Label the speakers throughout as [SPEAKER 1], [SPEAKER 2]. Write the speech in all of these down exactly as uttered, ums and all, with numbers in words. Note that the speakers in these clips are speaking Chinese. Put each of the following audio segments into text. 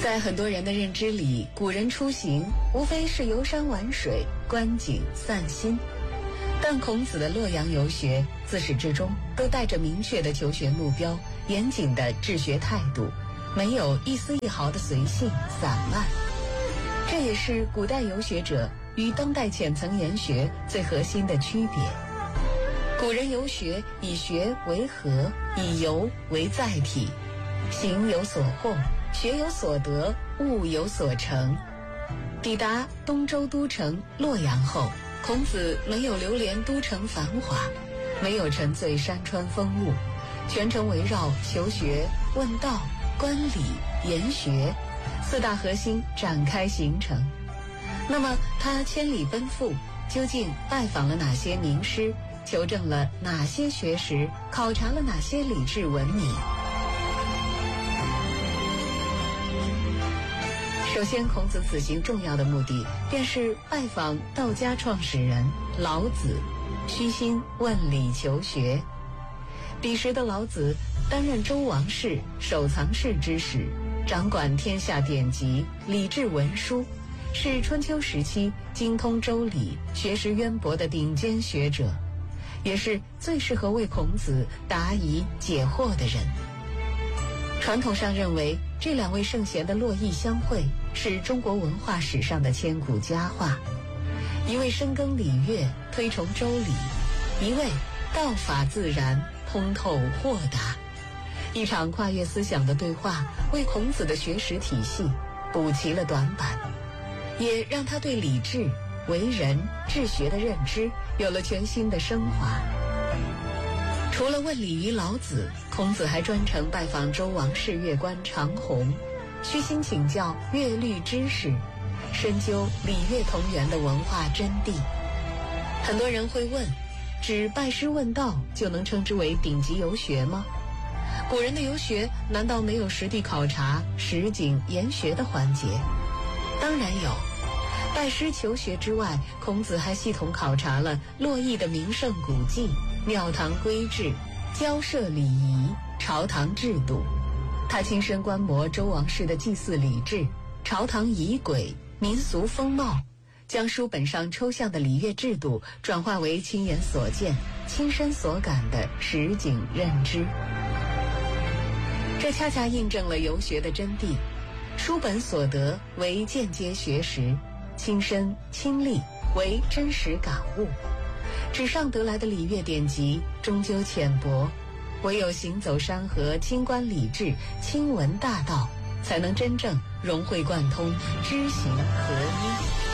[SPEAKER 1] 在很多人的认知里，古人出行无非是游山玩水、观景散心，但孔子的洛阳游学自始至终都带着明确的求学目标、严谨的治学态度，没有一丝一毫的随性散漫。这也是古代游学者与当代浅层研学最核心的区别。古人游学以学为核，以游为载体，行有所获，学有所得，悟有所成。抵达东周都城洛阳后，孔子没有流连都城繁华，没有沉醉山川风物，全程围绕求学、问道、观礼、研学四大核心展开行程。那么他千里奔赴，究竟拜访了哪些名师，求证了哪些学识，考察了哪些礼制文明？首先，孔子此行重要的目的便是拜访道家创始人老子，虚心问礼求学。彼时的老子担任周王室守藏室之使，掌管天下典籍、礼制文书，是春秋时期精通周礼、学识渊博的顶尖学者，也是最适合为孔子答疑解惑的人。传统上认为，这两位圣贤的络绎相会是中国文化史上的千古佳话。一位深耕礼乐，推崇周礼；一位道法自然，通透豁达。一场跨越思想的对话，为孔子的学识体系补齐了短板，也让他对礼制、为人、治学的认知有了全新的升华。除了问礼于老子，孔子还专程拜访周王室乐官长虹，虚心请教乐律知识，深究礼乐同源的文化真谛。很多人会问，只拜师问道就能称之为顶级游学吗？古人的游学难道没有实地考察、实景研学的环节？当然有。拜师求学之外，孔子还系统考察了洛邑的名胜古迹、庙堂规制、交涉礼仪、朝堂制度。他亲身观摩周王室的祭祀礼制、朝堂仪轨、民俗风貌，将书本上抽象的礼乐制度转化为亲眼所见、亲身所感的实景认知。这恰恰印证了游学的真谛，书本所得为间接学识，亲身亲历为真实感悟。纸上得来的礼乐典籍终究浅薄，唯有行走山河，亲观礼制，亲闻大道，才能真正融会贯通，知行合一。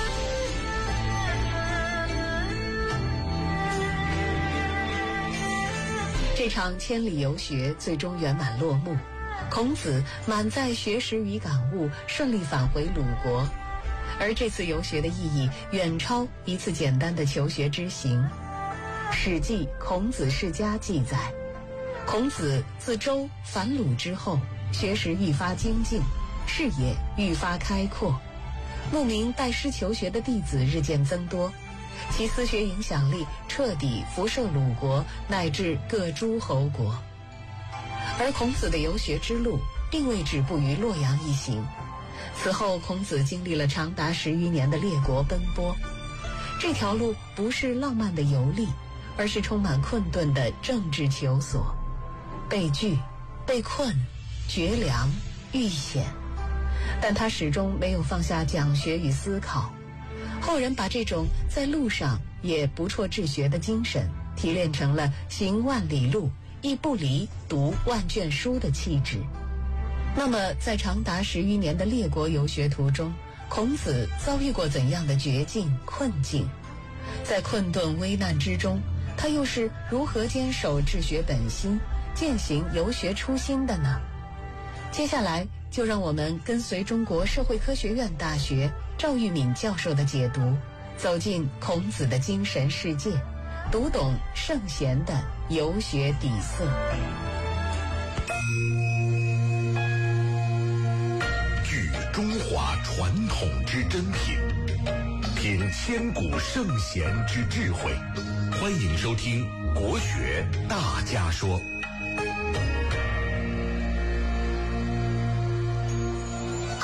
[SPEAKER 1] 这场千里游学最终圆满落幕，孔子满载学识与感悟，顺利返回鲁国。而这次游学的意义远超一次简单的求学之行。《史记·孔子世家》记载，孔子自周返鲁之后，学识愈发精进，视野愈发开阔，慕名拜师求学的弟子日渐增多，其私学影响力彻底辐射鲁国乃至各诸侯国。而孔子的游学之路并未止步于洛阳一行，此后孔子经历了长达十余年的列国奔波。这条路不是浪漫的游历，而是充满困顿的政治求索，被拒、被困、绝粮、遇险，但他始终没有放下讲学与思考。后人把这种在路上也不辍治学的精神提炼成了行万里路，亦不离读万卷书的气质。那么在长达十余年的列国游学途中，孔子遭遇过怎样的绝境困境？在困顿危难之中，他又是如何坚守治学本心，践行游学初心的呢？接下来就让我们跟随中国社会科学院大学赵玉敏教授的解读，走进孔子的精神世界，读懂圣贤的游学底色。
[SPEAKER 2] 聚中华传统之珍品，品千古圣贤之智慧。欢迎收听《国学大家说》。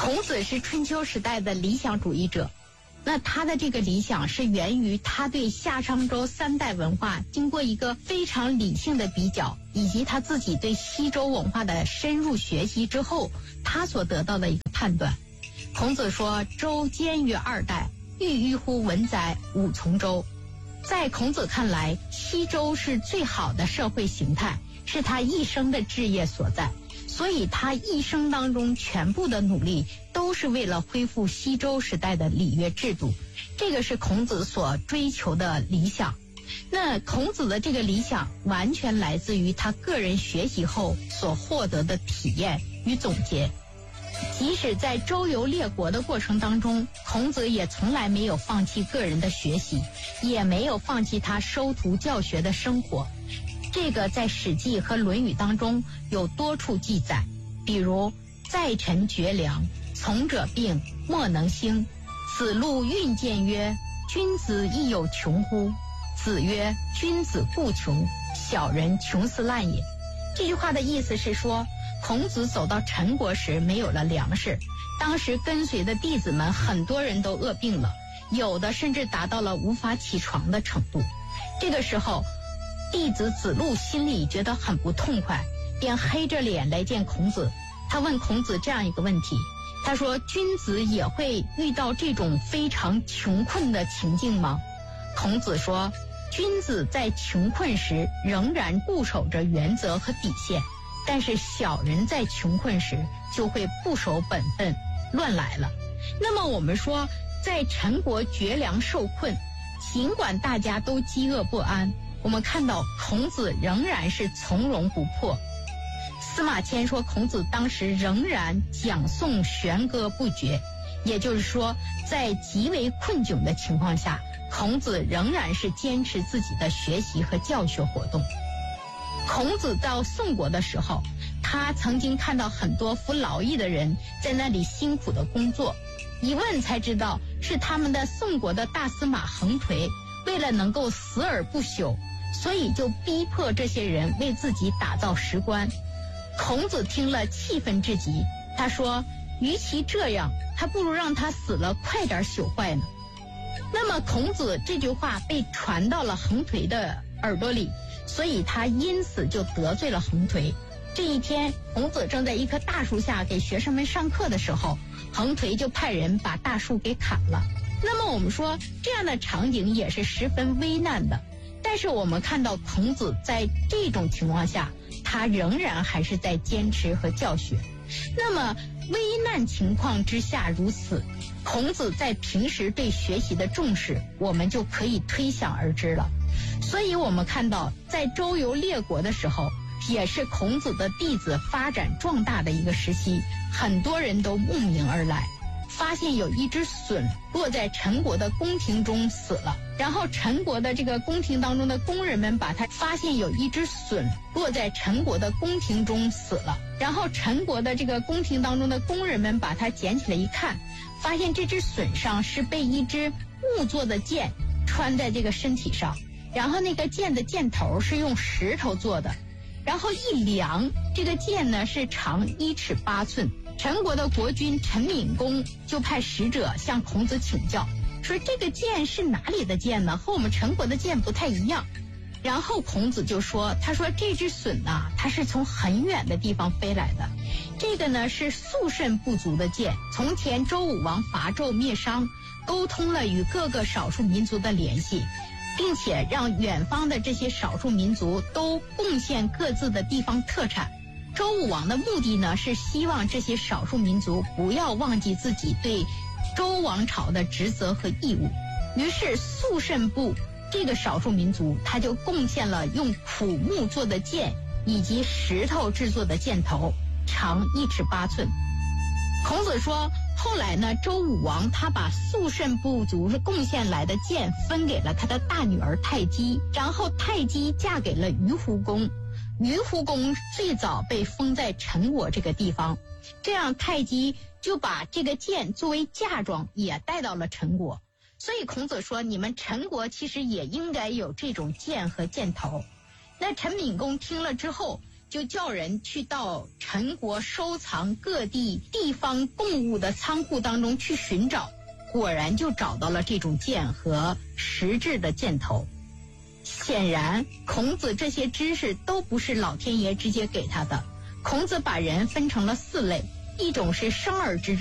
[SPEAKER 3] 孔子是春秋时代的理想主义者，那他的这个理想是源于他对夏商周三代文化经过一个非常理性的比较，以及他自己对西周文化的深入学习之后，他所得到的一个判断。孔子说：周兼于二代，郁郁乎文哉，吾从周。在孔子看来，西周是最好的社会形态，是他一生的志业所在，所以他一生当中全部的努力都是为了恢复西周时代的礼乐制度，这个是孔子所追求的理想。那孔子的这个理想完全来自于他个人学习后所获得的体验与总结。即使在周游列国的过程当中，孔子也从来没有放弃个人的学习，也没有放弃他收徒教学的生活。这个在《史记》和《论语》当中有多处记载，比如在臣绝粮，从者病，莫能兴。子路运见曰：君子亦有穷乎？子曰：君子固穷，小人穷斯滥也。这句话的意思是说，孔子走到陈国时没有了粮食，当时跟随的弟子们很多人都饿病了，有的甚至达到了无法起床的程度。这个时候，弟子子路心里觉得很不痛快，便黑着脸来见孔子。他问孔子这样一个问题，他说：君子也会遇到这种非常穷困的情境吗？孔子说：君子在穷困时仍然固守着原则和底线，但是小人在穷困时就会不守本分，乱来了。那么我们说，在陈国绝粮受困，尽管大家都饥饿不安，我们看到孔子仍然是从容不迫。司马迁说，孔子当时仍然讲诵弦歌不绝，也就是说，在极为困窘的情况下，孔子仍然是坚持自己的学习和教学活动。孔子到宋国的时候，他曾经看到很多服劳役的人在那里辛苦的工作，一问才知道是他们的宋国的大司马横颓为了能够死而不朽，所以就逼迫这些人为自己打造石棺。孔子听了气愤至极，他说：与其这样，还不如让他死了快点朽坏呢。那么孔子这句话被传到了横颓的耳朵里，所以他因此就得罪了横颓。这一天，孔子正在一棵大树下给学生们上课的时候，横颓就派人把大树给砍了。那么我们说，这样的场景也是十分危难的，但是我们看到孔子在这种情况下，他仍然还是在坚持和教学。那么危难情况之下如此，孔子在平时对学习的重视，我们就可以推想而知了。所以我们看到，在周游列国的时候，也是孔子的弟子发展壮大的一个时期，很多人都慕名而来。发现有一只隼落在陈国的宫廷中死了，然后陈国的这个宫廷当中的工人们把它发现有一只隼落在陈国的宫廷中死了，然后陈国的这个宫廷当中的工人们把它捡起来一看，发现这只隼上是被一支木做的剑穿在这个身体上，然后那个剑的箭头是用石头做的，然后一量，这个剑呢是长一尺八寸。陈国的国君陈闵公就派使者向孔子请教，说这个剑是哪里的剑呢？和我们陈国的剑不太一样。然后孔子就说，他说这只隼呐、啊，它是从很远的地方飞来的，这个呢是肃慎部族的剑。从前周武王伐纣灭商，沟通了与各个少数民族的联系，并且让远方的这些少数民族都贡献各自的地方特产。周武王的目的呢，是希望这些少数民族不要忘记自己对周王朝的职责和义务。于是肃慎部这个少数民族，他就贡献了用苦木做的剑以及石头制作的箭头，长一尺八寸。孔子说，后来呢，周武王他把肃慎部族贡献来的剑分给了他的大女儿太姬，然后太姬嫁给了于胡公。于胡公最早被封在陈国这个地方，这样太姬就把这个剑作为嫁妆也带到了陈国。所以孔子说，你们陈国其实也应该有这种剑和箭头。那陈闵公听了之后， 就叫人去到陈国收藏各地地方贡物的仓库当中去寻找，果然就找到了这种剑和石质的箭头。显然孔子这些知识都不是老天爷直接给他的，孔子把人分成了四类，一种是生而知